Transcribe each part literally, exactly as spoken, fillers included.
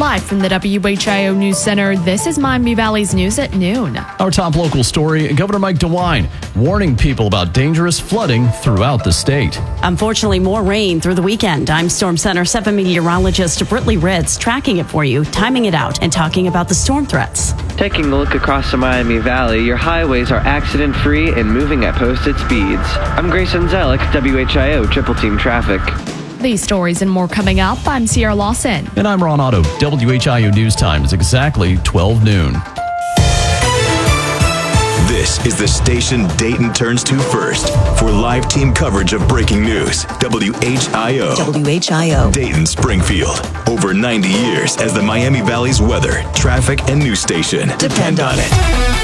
Live from the W H I O News Center, this is Miami Valley's News at noon. Our top local story, Governor Mike DeWine warning people about dangerous flooding throughout the state. Unfortunately, more rain through the weekend. I'm Storm Center seven meteorologist Britley Ritz, tracking it for you, timing it out, and talking about the storm threats. Taking a look across the Miami Valley, your highways are accident-free and moving at posted speeds. I'm Grayson Zellick, W H I O Triple Team Traffic. These stories and more coming up. I'm Sierra Lawson. And I'm Ron Otto. W H I O News Time is exactly twelve noon. This is the station Dayton turns to first for live team coverage of breaking news. W H I O. W H I O. Dayton Springfield. Over ninety years as the Miami Valley's weather, traffic, and news station. Depend on it.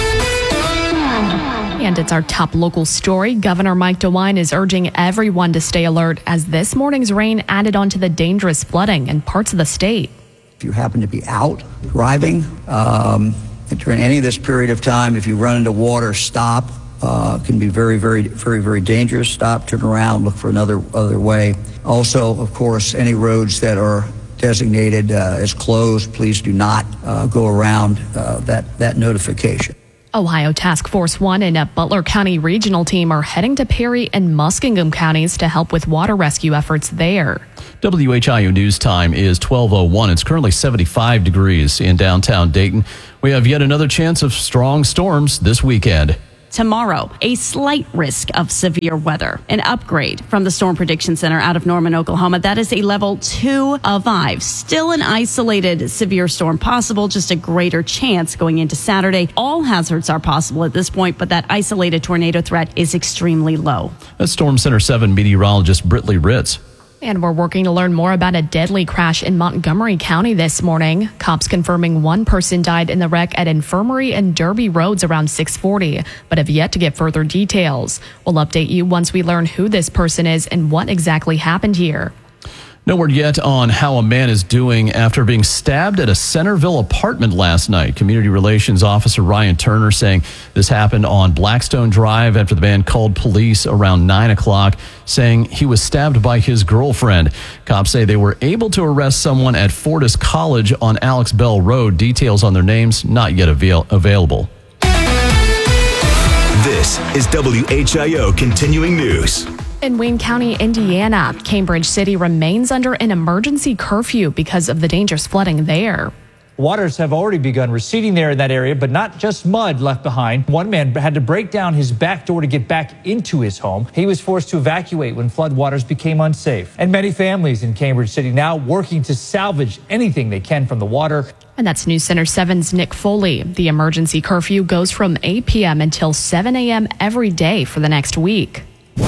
And it's our top local story. Governor Mike DeWine is urging everyone to stay alert as this morning's rain added on to the dangerous flooding in parts of the state. If you happen to be out driving um, during any of this period of time, if you run into water, stop. Uh, it can be very, very, very, very dangerous. Stop, turn around, look for another other way. Also, of course, any roads that are designated uh, as closed, please do not uh, go around uh, that, that notification. Ohio Task Force one and a Butler County regional team are heading to Perry and Muskingum counties to help with water rescue efforts there. W H I O News Time is twelve oh one. It's currently seventy-five degrees in downtown Dayton. We have yet another chance of strong storms this weekend. Tomorrow, a slight risk of severe weather. An upgrade from the Storm Prediction Center out of Norman, Oklahoma. That is a level two of five. Still an isolated severe storm possible, just a greater chance going into Saturday. All hazards are possible at this point, but that isolated tornado threat is extremely low. That's Storm Center seven meteorologist Britley Ritz. And we're working to learn more about a deadly crash in Montgomery County this morning. Cops confirming one person died in the wreck at Infirmary and Derby Roads around six forty, but have yet to get further details. We'll update you once we learn who this person is and what exactly happened here. No word yet on how a man is doing after being stabbed at a Centerville apartment last night. Community Relations Officer Ryan Turner saying this happened on Blackstone Drive after the man called police around nine o'clock, saying he was stabbed by his girlfriend. Cops say they were able to arrest someone at Fortis College on Alex Bell Road. Details on their names not yet avail- available. This is W H I O Continuing News. In Wayne County, Indiana, Cambridge City remains under an emergency curfew because of the dangerous flooding there. Waters have already begun receding there in that area, but not just mud left behind. One man had to break down his back door to get back into his home. He was forced to evacuate when floodwaters became unsafe. And many families in Cambridge City now working to salvage anything they can from the water. And that's News Center seven's Nick Foley. The emergency curfew goes from eight p.m. until seven a.m. every day for the next week.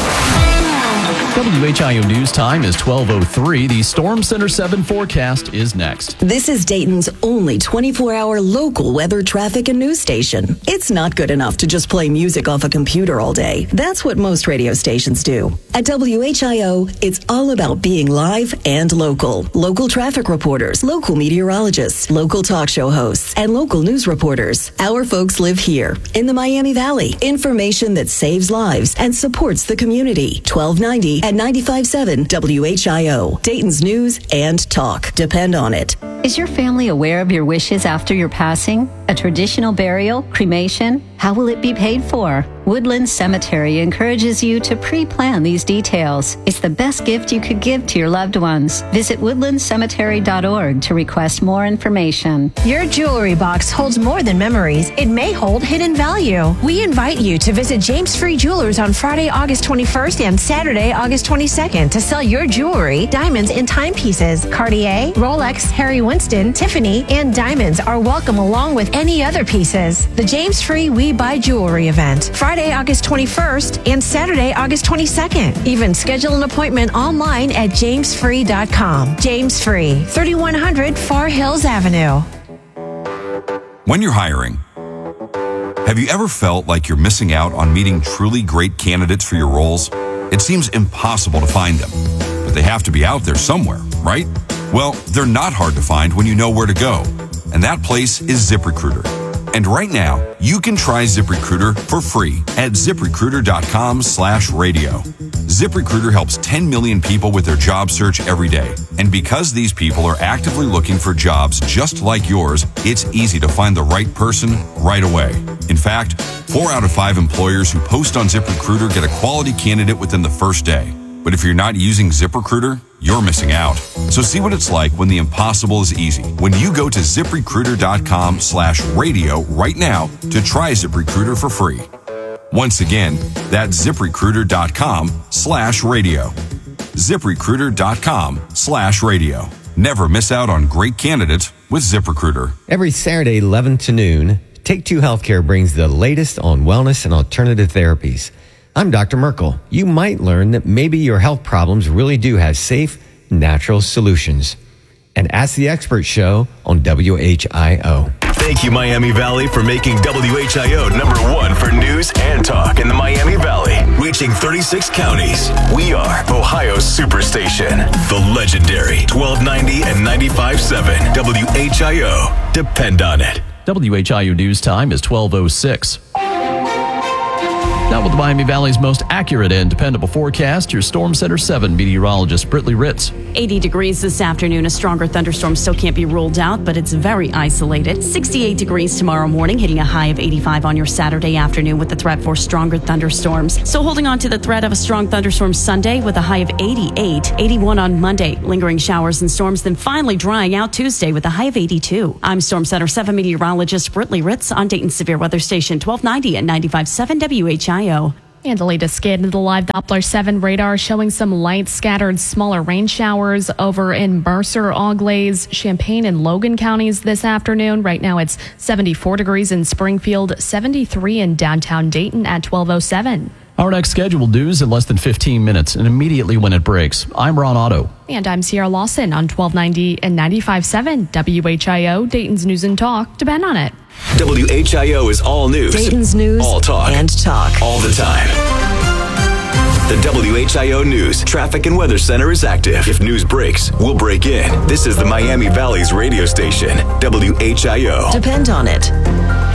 W H I O News Time is twelve oh three. The Storm Center seven forecast is next. This is Dayton's only twenty-four hour local weather, traffic, and news station. It's not good enough to just play music off a computer all day. That's what most radio stations do. At W H I O, it's all about being live and local. Local traffic reporters, local meteorologists, local talk show hosts, and local news reporters. Our folks live here in the Miami Valley. Information that saves lives and supports the community. twelve ninety at ninety-five point seven W H I O. Dayton's news and talk. Depend on it. Is your family aware of your wishes after your passing? A traditional burial? Cremation? How will it be paid for? Woodland Cemetery encourages you to pre-plan these details. It's the best gift you could give to your loved ones. Visit woodland cemetery dot org to request more information. Your jewelry box holds more than memories. It may hold hidden value. We invite you to visit James Free Jewelers on Friday, August twenty-first and Saturday, August twenty-second to sell your jewelry, diamonds, and timepieces. Cartier, Rolex, Harry Winston, Tiffany, and diamonds are welcome along with any other pieces. The James Free We Buy Jewelry event, Friday, August twenty-first and Saturday, August twenty-second. Even schedule an appointment online at james free dot com. James Free, thirty-one hundred Far Hills Avenue. When you're hiring, have you ever felt like you're missing out on meeting truly great candidates for your roles? It seems impossible to find them, but they have to be out there somewhere, right? Well, they're not hard to find when you know where to go, and that place is ZipRecruiter. And right now, you can try ZipRecruiter for free at ZipRecruiter.com slash radio. ZipRecruiter helps ten million people with their job search every day. And because these people are actively looking for jobs just like yours, it's easy to find the right person right away. In fact, four out of five employers who post on ZipRecruiter get a quality candidate within the first day. But if you're not using ZipRecruiter, you're missing out. So see what it's like when the impossible is easy. When you go to ZipRecruiter.com slash radio right now to try ZipRecruiter for free. Once again, that's ZipRecruiter.com slash radio. ZipRecruiter.com slash radio. Never miss out on great candidates with ZipRecruiter. Every Saturday, eleven to noon, Take Two Healthcare brings the latest on wellness and alternative therapies. I'm Doctor Merkel. You might learn that maybe your health problems really do have safe, natural solutions. And Ask the Expert show on W H I O. Thank you, Miami Valley, for making W H I O number one for news and talk in the Miami Valley. Reaching thirty-six counties. We are Ohio's Superstation. The legendary twelve ninety and ninety-five point seven W H I O. Depend on it. W H I O news time is twelve oh six. Now with the Miami Valley's most accurate and dependable forecast, your Storm Center seven meteorologist Britley Ritz. eighty degrees this afternoon. A stronger thunderstorm still can't be ruled out, but it's very isolated. sixty-eight degrees tomorrow morning, hitting a high of eighty-five on your Saturday afternoon with the threat for stronger thunderstorms. So holding on to the threat of a strong thunderstorm Sunday with a high of eighty-eight, eighty-one on Monday. Lingering showers and storms, then finally drying out Tuesday with a high of eighty-two. I'm Storm Center seven meteorologist Britley Ritz on Dayton's Severe Weather Station twelve ninety and ninety-five point seven W H I O. And the latest scan of the live Doppler seven radar showing some light scattered smaller rain showers over in Mercer, Auglaize, Champaign, and Logan counties this afternoon. Right now it's seventy-four degrees in Springfield, seventy-three in downtown Dayton at twelve oh seven. Our next scheduled news in less than fifteen minutes and immediately when it breaks. I'm Ron Otto. And I'm Sierra Lawson on twelve ninety and ninety-five point seven W H I O, Dayton's News and Talk. Depend on it. W H I O is all news. Dayton's news all talk. and talk. All the time. The W H I O News Traffic and Weather Center is active. If news breaks, we'll break in. This is the Miami Valley's radio station, W H I O. Depend on it.